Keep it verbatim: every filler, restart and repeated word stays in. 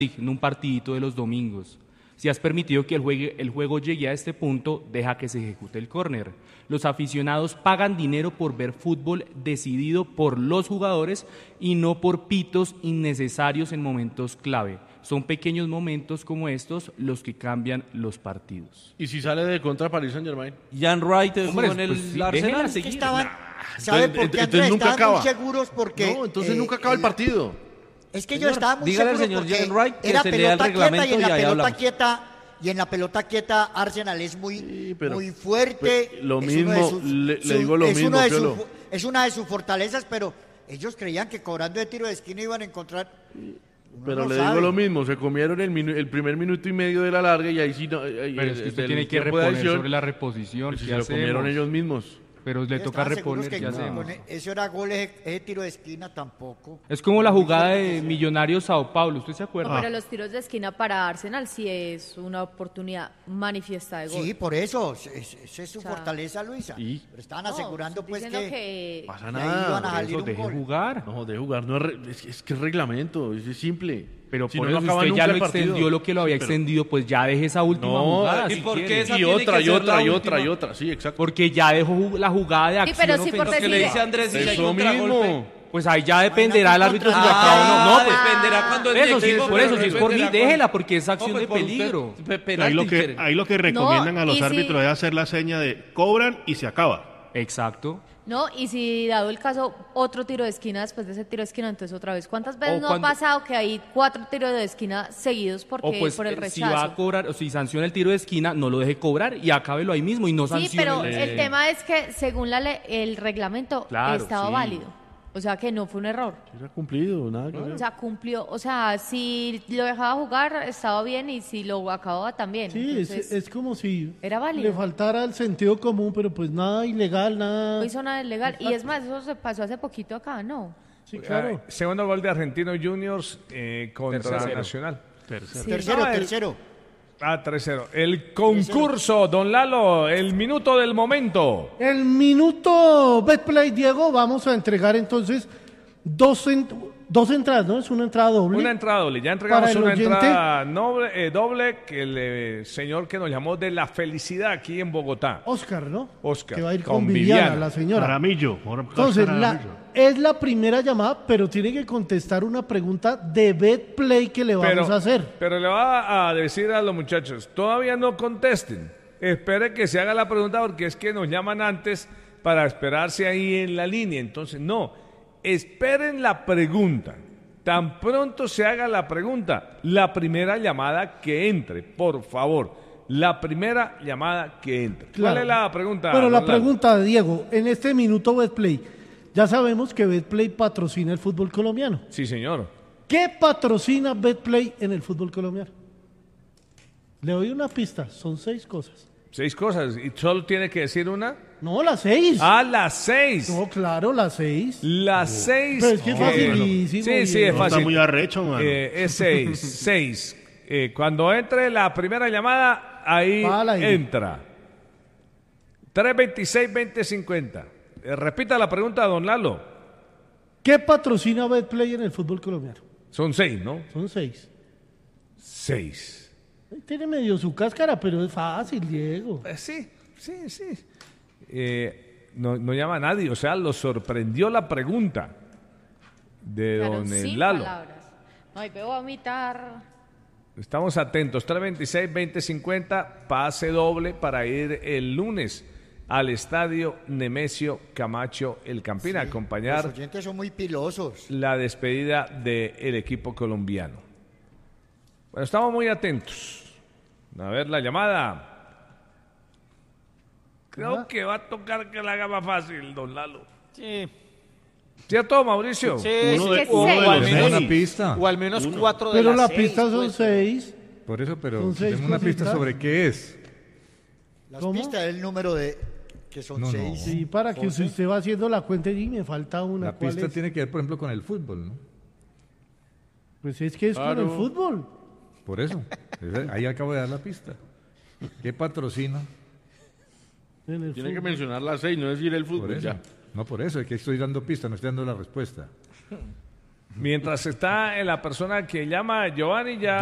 en un partidito de los domingos. Si has permitido que el, juegue, el juego llegue a este punto, deja que se ejecute el córner. Los aficionados pagan dinero por ver fútbol decidido por los jugadores y no por pitos innecesarios en momentos clave. Son pequeños momentos como estos los que cambian los partidos. ¿Y si sale de contra Paris Saint-Germain? Jan Wright Hombre, jugó en el pues sí, Arsenal. déjenla Es que seguir. estaban, Nah, ¿sabe entonces- por qué, entonces Andrés? nunca Estaban acaba. muy seguros porque... No, entonces eh, nunca acaba el eh, partido. Es que yo Señor, estaba muy dígale al seguro señor porque Jan Wright que era se lea el pelota quieta reglamento y en y la ahí pelota hablamos. quieta y en la pelota quieta Arsenal es muy, Sí, pero- muy fuerte. pero lo es uno mismo, de sus- le- le su- digo lo es mismo, una de sus Piolo. fu- es una de sus fortalezas, pero ellos creían que cobrando de tiro de esquina iban a encontrar. Uno Pero no le sabe. digo lo mismo, se comieron el, minu- el primer minuto y medio de la larga y ahí sí no... ahí- Pero es que usted del tiene que tiempo de reponer adición, sobre la reposición. pues si ¿Qué se lo comieron hacemos? ellos mismos. Pero le Ellos toca estaban seguros reponer, que ¿qué hacemos? con ese era gol, ese, ese tiro de esquina tampoco. Es como la jugada de Millonarios Sao Paulo, ¿usted se No, acuerda? pero los tiros de esquina para Arsenal sí es una oportunidad manifiesta de gol. Sí, por eso, es- esa es su O sea, fortaleza, Luisa. ¿y? Pero estaban No, asegurando estoy pues diciendo que, que- Pasa que nada, iban a por salir Eso, un deje gol. jugar. No, de jugar, no es, re- es, es que es reglamento, es, es simple. Pero Si por no, eso no acaba usted nunca ya lo el partido. extendió lo que lo había Sí, pero- extendido, pues ya deje esa última No, jugada. ¿y si por qué quiere. esa Y tiene otra, que y ser otra, la y otra, última? y otra, sí, exacto. Porque ya dejó ju- la jugada de Sí, acción pero sí, por ofensiva. ¿Qué le dice Andrés si ya hay Eso contragolpe? mismo. Pues ahí ya dependerá el árbitro si lo Ah, acaba o no. No, Ah, pues dependerá cuando el eso sí, equipo- por eso, si es por mí, dependerá déjela, cuando- porque es acción No, pues de por usted, peligro. pe- penalti Ahí lo, que, quiere. ahí lo que recomiendan No, a los y si- árbitros es hacer la seña de cobran y se acaba. Exacto. No, y si dado el caso, otro tiro de esquina después de ese tiro de esquina, entonces otra vez. ¿Cuántas veces O no cuando- ha pasado que hay cuatro tiros de esquina seguidos porque, O pues por el eh, rechazo? si va a cobrar, o si sanciona el tiro de esquina, no lo deje cobrar y acábelo ahí mismo y no Sí, sancione. pero el- el tema es que según la le- el reglamento Claro, estaba sí. válido. O sea que no fue un error. Se ha cumplido, nada que O ver. sea, cumplió. O sea, si lo dejaba jugar estaba bien y si lo acababa también. Sí, es, Entonces, es como si era válido. le faltara el sentido común, pero pues nada ilegal, nada. no hizo nada ilegal. Y es más, eso se pasó hace poquito acá, ¿no? Sí, claro. Ah, segundo gol de Argentinos Juniors eh, contra Tercero. Nacional. Tercero. Sí. Tercero, No, el- tercero. Ah, tres cero. El concurso, don Lalo, el minuto del momento. El minuto Betplay, Diego, vamos a entregar entonces dos, en- dos entradas, ¿no? Es una entrada doble. Una entrada doble. Ya entregamos Para el una oyente. entrada noble- eh, doble que el eh, señor que nos llamó de la felicidad aquí en Bogotá. Oscar, ¿no? Oscar, Que va a ir con con, Viviana, Viviana. la señora. Jaramillo. Entonces, la, es la primera llamada, pero tiene que contestar una pregunta de Betplay que le vamos Pero, a hacer. pero le va a decir a los muchachos, todavía no contesten. Espere que se haga la pregunta porque es que nos llaman antes para esperarse ahí en la línea. Entonces, no, esperen la pregunta. Tan pronto se haga la pregunta, la primera llamada que entre, por favor. La primera llamada que entre. ¿Cuál Claro. es la pregunta? Bueno, la don Lalo? pregunta, Diego, en este minuto Betplay, ya sabemos que Betplay patrocina el fútbol colombiano. Sí, señor. ¿Qué patrocina Betplay en el fútbol colombiano? Le doy una pista, son seis cosas. Seis cosas. ¿Y solo tiene que decir una? No, las seis. Ah, las seis. No, claro, las seis. Las seis. Pero es que es que- facilísimo, Sí, sí, es Diego. No, está fácil. muy arrecho, mano. Eh, es seis, seis. Eh, cuando entre la primera llamada, ahí Va al aire. entra. tres veintiséis veinte cincuenta. Eh, repita la pregunta, don Lalo. ¿Qué patrocina Betplay en el fútbol colombiano? Son seis, ¿no? Son seis. Seis. Tiene medio su cáscara, pero es fácil, Diego. Eh, sí, sí, sí. Eh, no, no llama a nadie, o sea, lo sorprendió la pregunta de Quedaron don eh, sin Lalo. palabras. No, y veo vomitar. Estamos atentos, tres veintiséis veinte cincuenta, pase doble para ir el lunes al estadio Nemesio Camacho El Campín a Los acompañar oyentes son muy pilosos. la despedida del equipo colombiano. Bueno, estamos muy atentos. A ver la llamada. Creo Ah. que va a tocar que la haga más fácil, don Lalo. Sí. ¿Cierto, Mauricio? Sí, Uno sí, de- que uno seis. de o al los menos, seis. una pista. o al menos cuatro de Pero las la seis, pista son pues. seis. Por eso, pero Son seis deme una pista cositas. sobre qué es. Las ¿Cómo? pistas del número de que son No, no. seis. Sí, para que si usted va haciendo la cuenta y me falta una. La ¿cuál pista es? tiene que ver, por ejemplo, con el fútbol, ¿no? Pues es que es con el Claro. fútbol. Por eso. Ese- Ahí acabo de dar la pista. ¿Qué patrocina? En el Tiene que fútbol. mencionar las seis, no decir el Por fútbol. eso. Ya. No por eso, es que estoy dando pista, no estoy dando la respuesta. Mientras está en la persona que llama Giovanni, ya